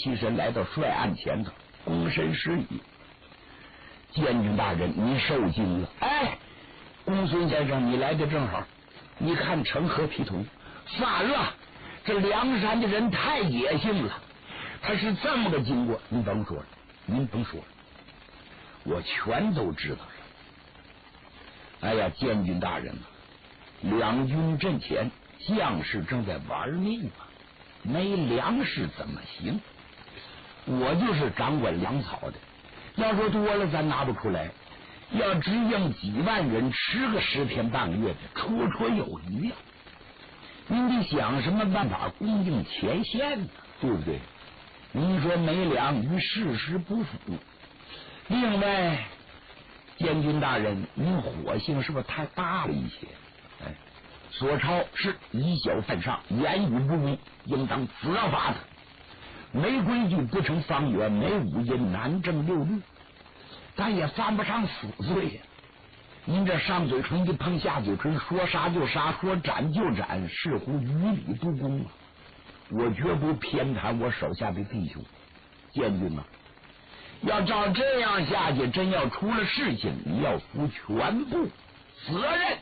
起身来到帅案前头，躬身施礼：“监军大人，你受惊了。”哎，公孙先生，你来的正好。你看成何体统？反了！这梁山的人太野性了，他是这么个经过。您甭说了，您甭说了，我全都知道了。哎呀，监军大人，两军阵前，将士正在玩命啊，没粮食怎么行？我就是掌管粮草的，要说多了咱拿不出来，要支应几万人吃个10天半个月的，绰绰有余啊！您得想什么办法供应前线呢？对不对？您说没粮与事实不符。另外，监军大人，您火性是不是太大了一些？哎，索超是以小犯上，言语不恭，应当责罚他。没规矩不成方圆，没五音难正六律，但也犯不上死罪呀。您这上嘴唇一碰下嘴唇，说杀就杀，说斩就斩，似乎于理不公啊！我绝不偏袒我手下的弟兄。监军啊，要照这样下去，真要出了事情，你要负全部责任。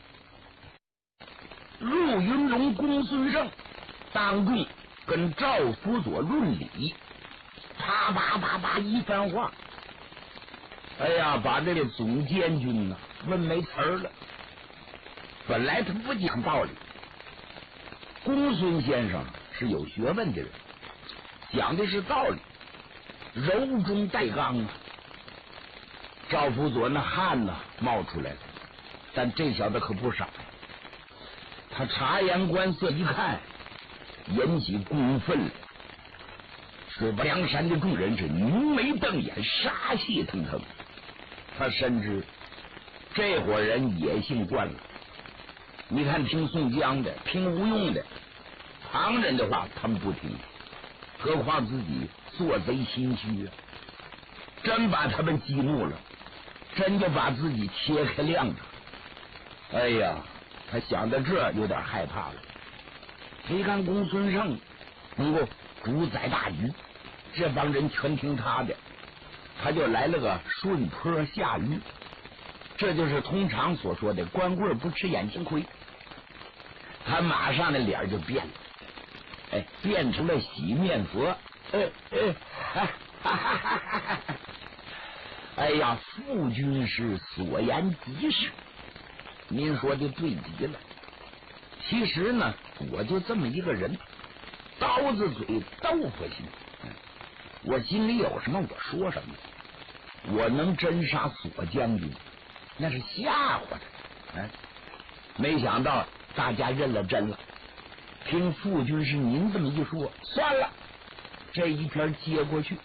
陆云龙、公孙胜当众跟赵辅佐论理，啪啪啪啪一番话。哎呀，把这个总监军呢问没词儿了。本来他不讲道理，公孙先生是有学问的人，讲的是道理，柔中带刚啊。赵辅佐那汗呢冒出来了，但这小子可不傻，他察言观色一看，引起公愤了。水泊梁山的众人是凝眉瞪眼，杀气腾腾。他深知这伙人野性惯了，你看听宋江的，听吴用的，旁人的话他们不听，何况自己做贼心虚啊！真把他们激怒了，真就把自己切开晾着。哎呀，他想到这有点害怕了。你看公孙胜能够主宰大局，这帮人全听他的，他就来了个顺坡下驴，这就是通常所说的光棍不吃眼睛亏。他马上的脸就变了，哎，变成了洗面佛。哎呀，傅军师所言极是，您说的对极了。其实呢，我就这么一个人，刀子嘴豆腐心，我心里有什么我说什么。我能真杀索将军，那是吓唬他。哎，没想到大家认了真了。听傅军师您这么一说，算了，这一篇接过去。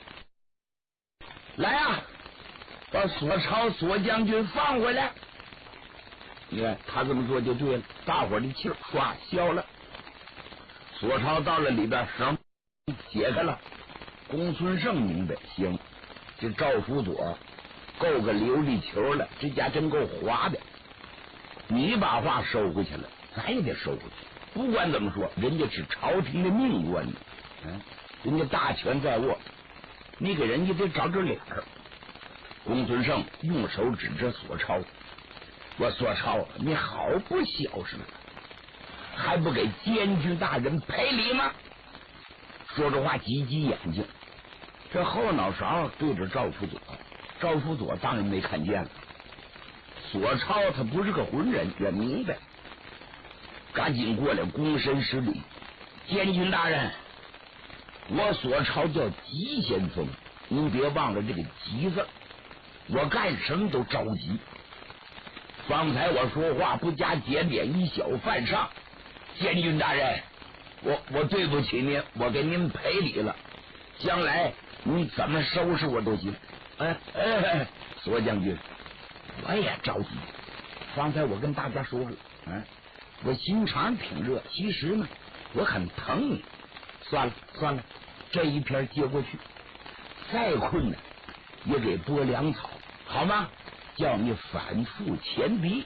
来啊，把索超索将军放回来。你看他这么做就对了，大伙的气儿唰消了。索超到了里边，绳解开了。公孙胜明白，行，这赵辅佐够个琉璃球了，这家真够滑的。你把话收回去了，咱也得收回去。不管怎么说，人家是朝廷的命官呢，人家大权在握，你给人家得找着脸儿。公孙胜用手指着索超，我索超，你好不孝顺，还不给监军大人赔礼吗？说着话挤挤眼睛，这后脑勺对着赵辅佐，赵辅佐当然没看见了。索超他不是个浑人，也明白，赶紧过来躬身施礼。监军大人，我索超叫急先锋，您别忘了这个急字，我干什么都着急。方才我说话不加检点，以小犯上，监军大人，我对不起您，我给您赔礼了，将来你怎么收拾我都行。索将军，我也着急。方才我跟大家说了，我心肠挺热，其实呢，我很疼你。算了，这一篇接过去，再困难也给拨粮草，好吗？叫你反复前敌。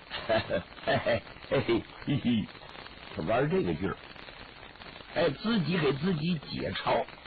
他玩这个劲儿，自己给自己解嘲。